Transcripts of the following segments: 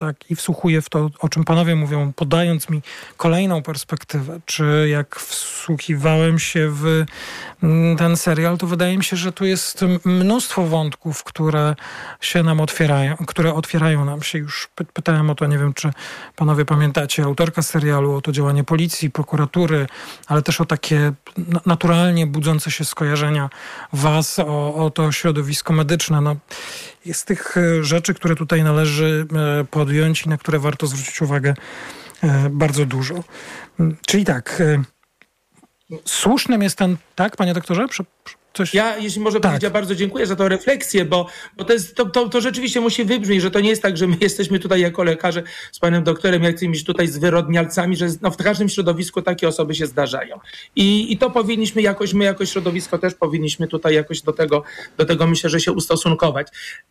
tak, i wsłuchuję w to, o czym panowie mówią, podając mi kolejną perspektywę, czy jak wsłuchiwałem się w ten serial, to wydaje mi się, że tu jest mnóstwo wątków, które się nam otwierają, które otwierają nam się. Już pytałem o to, nie wiem, czy panowie pamiętacie, autorka serialu, o to działanie policji, prokuratury, ale też o takie naturalnie budzące się skojarzenia was, o to środowisko medyczne. No, jest tych rzeczy, które tutaj należy podjąć i na które warto zwrócić uwagę bardzo dużo. Czyli tak, słusznym jest ten, tak, panie doktorze? Coś... Ja, jeśli może powiedzieć, ja bardzo dziękuję za tę refleksję, bo to rzeczywiście musi wybrzmieć, że to nie jest tak, że my jesteśmy tutaj jako lekarze z panem doktorem jakimiś tutaj zwyrodnialcami, że w każdym środowisku takie osoby się zdarzają. I to powinniśmy jakoś, my jako środowisko też powinniśmy tutaj jakoś do tego myślę, że się ustosunkować.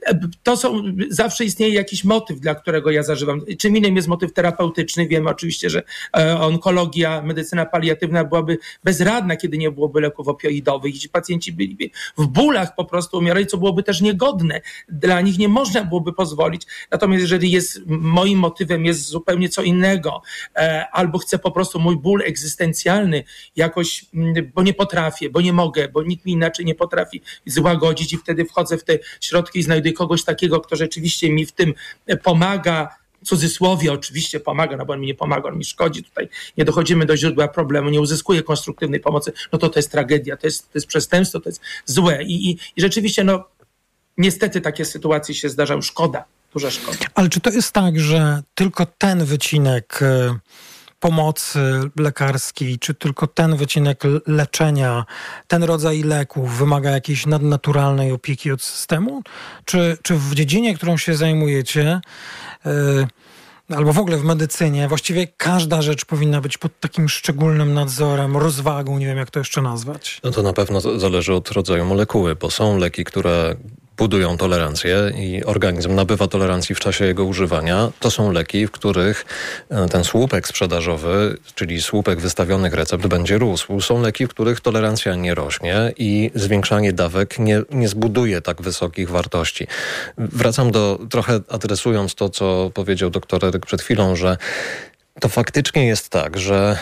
Zawsze istnieje jakiś motyw, dla którego ja zażywam. Czym innym jest motyw terapeutyczny. Wiemy oczywiście, że onkologia, medycyna paliatywna byłaby bezradna, kiedy nie byłoby leków opioidowych i ci pacjenci byliby w bólach po prostu umierali, co byłoby też niegodne. Dla nich nie można byłoby pozwolić. Natomiast jeżeli moim motywem jest zupełnie co innego, albo chcę po prostu mój ból egzystencjalny jakoś, bo nie potrafię, bo nie mogę, bo nikt mi inaczej nie potrafi złagodzić i wtedy wchodzę w te środki i znajduję kogoś takiego, kto rzeczywiście mi w tym pomaga, w cudzysłowie oczywiście pomaga, no bo on mi nie pomaga, on mi szkodzi. Tutaj nie dochodzimy do źródła problemu, nie uzyskuję konstruktywnej pomocy, no to jest tragedia, to jest przestępstwo, to jest złe. I rzeczywiście, no niestety takie sytuacje się zdarzają. Szkoda, duża szkoda. Ale czy to jest tak, że tylko ten wycinek pomocy lekarskiej, czy tylko ten wycinek leczenia, ten rodzaj leków wymaga jakiejś nadnaturalnej opieki od systemu? Czy w dziedzinie, którą się zajmujecie, albo w ogóle w medycynie, właściwie każda rzecz powinna być pod takim szczególnym nadzorem, rozwagą, nie wiem jak to jeszcze nazwać? No to na pewno zależy od rodzaju molekuły, bo są leki, które budują tolerancję i organizm nabywa tolerancji w czasie jego używania. To są leki, w których ten słupek sprzedażowy, czyli słupek wystawionych recept będzie rósł. Są leki, w których tolerancja nie rośnie i zwiększanie dawek nie zbuduje tak wysokich wartości. Wracam trochę adresując to, co powiedział doktor Eryk przed chwilą, że to faktycznie jest tak, że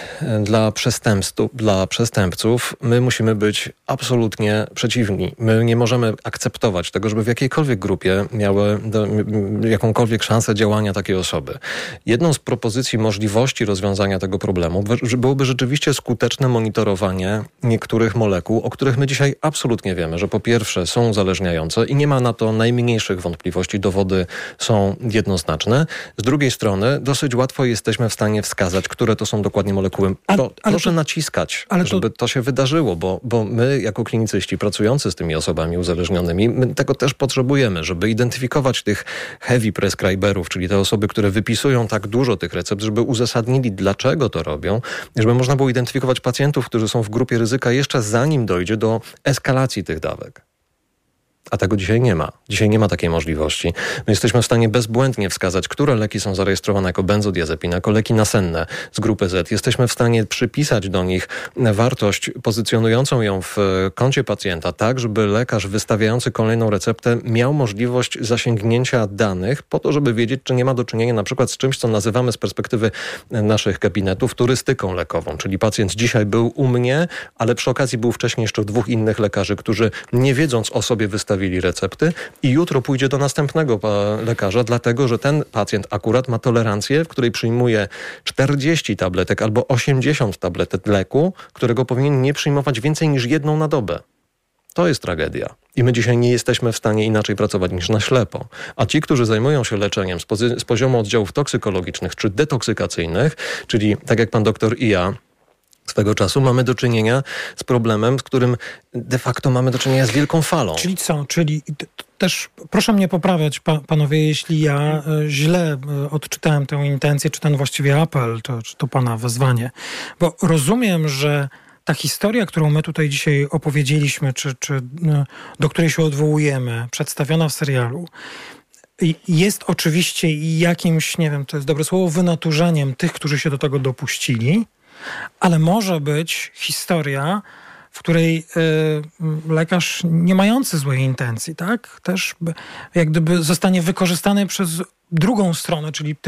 dla przestępców my musimy być absolutnie przeciwni. My nie możemy akceptować tego, żeby w jakiejkolwiek grupie miały jakąkolwiek szansę działania takiej osoby. Jedną z propozycji możliwości rozwiązania tego problemu byłoby rzeczywiście skuteczne monitorowanie niektórych molekuł, o których my dzisiaj absolutnie wiemy, że po pierwsze są uzależniające i nie ma na to najmniejszych wątpliwości, dowody są jednoznaczne. Z drugiej strony dosyć łatwo jesteśmy w stanie wskazać, które to są dokładnie molekuły. Proszę naciskać, żeby to się wydarzyło, bo my jako klinicyści pracujący z tymi osobami uzależnionymi, my tego też potrzebujemy, żeby identyfikować tych heavy prescriberów, czyli te osoby, które wypisują tak dużo tych recept, żeby uzasadnili, dlaczego to robią, żeby można było identyfikować pacjentów, którzy są w grupie ryzyka jeszcze zanim dojdzie do eskalacji tych dawek. A tego dzisiaj nie ma. Dzisiaj nie ma takiej możliwości. My jesteśmy w stanie bezbłędnie wskazać, które leki są zarejestrowane jako benzodiazepina, jako leki nasenne z grupy Z. Jesteśmy w stanie przypisać do nich wartość pozycjonującą ją w koncie pacjenta, tak, żeby lekarz wystawiający kolejną receptę miał możliwość zasięgnięcia danych po to, żeby wiedzieć, czy nie ma do czynienia na przykład z czymś, co nazywamy z perspektywy naszych gabinetów turystyką lekową. Czyli pacjent dzisiaj był u mnie, ale przy okazji był wcześniej jeszcze 2 innych lekarzy, którzy nie wiedząc o sobie wystawili recepty i jutro pójdzie do następnego lekarza, dlatego że ten pacjent akurat ma tolerancję, w której przyjmuje 40 tabletek albo 80 tabletek leku, którego powinien nie przyjmować więcej niż 1 na dobę. To jest tragedia. I my dzisiaj nie jesteśmy w stanie inaczej pracować niż na ślepo. A ci, którzy zajmują się leczeniem z poziomu oddziałów toksykologicznych czy detoksykacyjnych, czyli tak jak pan doktor i ja, swego czasu mamy do czynienia z problemem, z którym de facto mamy do czynienia z wielką falą. Czyli co? Czyli też proszę mnie poprawiać, panowie, jeśli ja źle odczytałem tę intencję, czy ten właściwie apel, czy to pana wezwanie. Bo rozumiem, że ta historia, którą my tutaj dzisiaj opowiedzieliśmy, czy do której się odwołujemy, przedstawiona w serialu, jest oczywiście jakimś, nie wiem, to jest dobre słowo, wynaturzeniem tych, którzy się do tego dopuścili, ale może być historia, w której lekarz nie mający złej intencji, tak, też jak gdyby zostanie wykorzystany przez drugą stronę, czyli